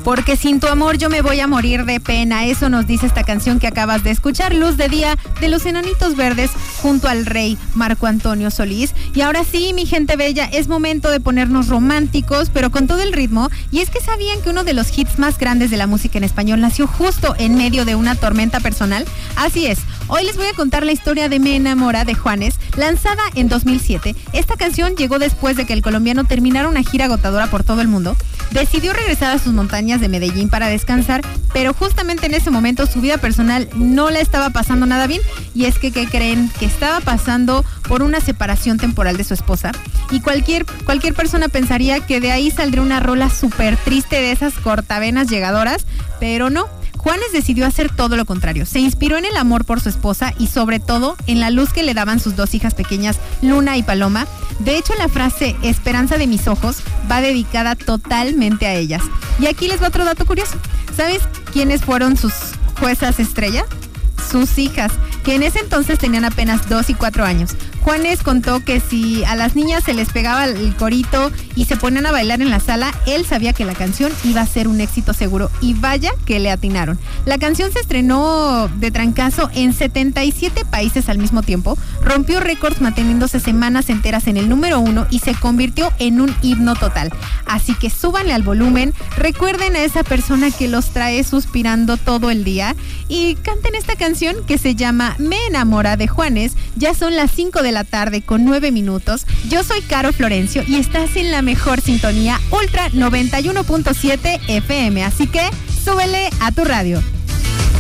Porque sin tu amor yo me voy a morir de pena. Eso nos dice esta canción que acabas de escuchar, Luz de Día, de Los Enanitos Verdes, junto al rey Marco Antonio Solís. Y ahora sí, mi gente bella, es momento de ponernos románticos, pero con todo el ritmo. Y es que sabían que uno de los hits más grandes de la música en español nació justo en medio de una tormenta personal. Así es, hoy les voy a contar la historia de Me Enamora de Juanes, lanzada en 2007. Esta canción llegó después de que el colombiano terminara una gira agotadora por todo el mundo. Decidió regresar a sus montañas de Medellín para descansar, pero justamente en ese momento su vida personal no la estaba pasando nada bien. Y es que, ¿qué creen? Que estaba pasando por una separación temporal de su esposa. Y cualquier persona pensaría que de ahí saldría una rola súper triste de esas cortavenas llegadoras, pero no. Juanes decidió hacer todo lo contrario. Se inspiró en el amor por su esposa y sobre todo en la luz que le daban sus dos hijas pequeñas, Luna y Paloma. De hecho, la frase "Esperanza de mis ojos" va dedicada totalmente a ellas. Y aquí les va otro dato curioso. ¿Sabes quiénes fueron sus juezas estrella? Sus hijas, que en ese entonces tenían apenas 2 y 4 años. Juanes contó que si a las niñas se les pegaba el corito y se ponían a bailar en la sala, él sabía que la canción iba a ser un éxito seguro, y vaya que le atinaron. La canción se estrenó de trancazo en 77 países al mismo tiempo, rompió récords manteniéndose semanas enteras en el número 1 y se convirtió en un himno total. Así que súbanle al volumen, recuerden a esa persona que los trae suspirando todo el día y canten esta canción que se llama Me Enamora de Juanes. Ya son las 5 de la tarde con 9 minutos. Yo soy Caro Florencio y estás en la mejor sintonía, Ultra 91.7 FM. Así que súbele a tu radio.